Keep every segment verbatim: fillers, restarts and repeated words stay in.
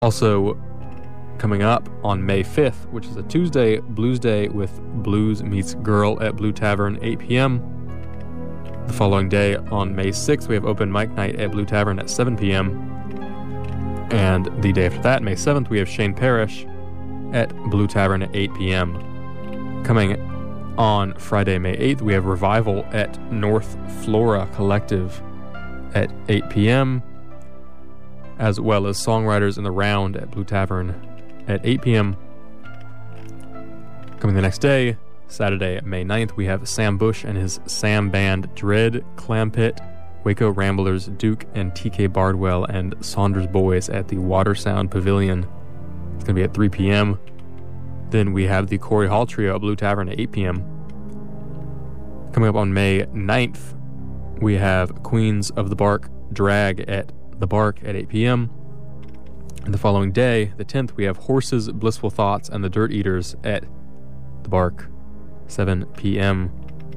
Also, coming up on May fifth, which is a Tuesday, Blues Day with Blues Meets Girl at Blue Tavern, eight p.m. The following day, on May sixth, we have open mic night at Blue Tavern at seven p.m. And the day after that, May seventh, we have Shane Parrish at Blue Tavern at eight p.m. Coming on Friday, May eighth, we have Revival at North Flora Collective at eight p.m., as well as Songwriters in the Round at Blue Tavern at eight p.m. Coming the next day, Saturday, May ninth, we have Sam Bush and his Sam Band, Dread, Clampit, Waco Ramblers, Duke and T K Bardwell, and Saunders Boys at the Water Sound Pavilion. It's going to be at three p.m. Then we have the Corey Hall Trio at Blue Tavern at eight p.m. Coming up on May ninth, we have Queens of the Bark Drag at the Bark at eight p.m. And the following day, the tenth, we have Horses, Blissful Thoughts, and the Dirt Eaters at the Bark, seven p.m.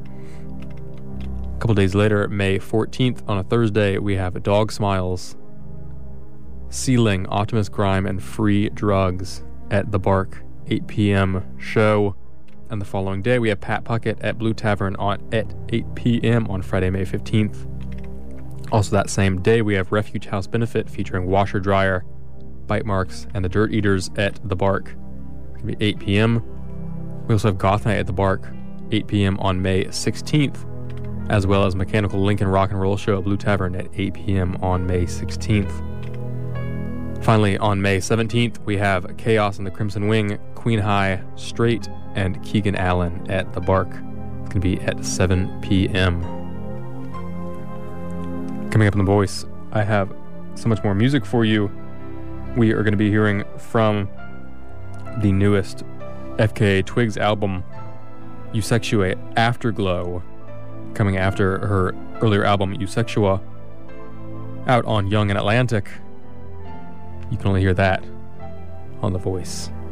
A couple days later, May fourteenth, on a Thursday, we have Dog Smiles, Sealing, Optimus Grime, and Free Drugs at the Bark, eight p.m. show. And the following day, we have Pat Puckett at Blue Tavern on, at eight p.m. on Friday, May fifteenth. Also that same day, we have Refuge House Benefit featuring Washer Dryer, Bite Marks, and the Dirt Eaters at the Bark. It's going to be eight p.m. We also have Goth Night at the Bark, eight p.m. on May sixteenth, as well as Mechanical Lincoln Rock and Roll Show at Blue Tavern at eight p.m. on May sixteenth. Finally, on May seventeenth, we have Chaos and the Crimson Wing, Queen High, Straight, and Keegan Allen at the Bark. It's going to be at seven p.m. Coming up in The Voice, I have so much more music for you. We are going to be hearing from the newest F K A Twigs album, Eusexuate Afterglow, coming after her earlier album, Eusexua, out on Young and Atlantic. You can only hear that on The Voice.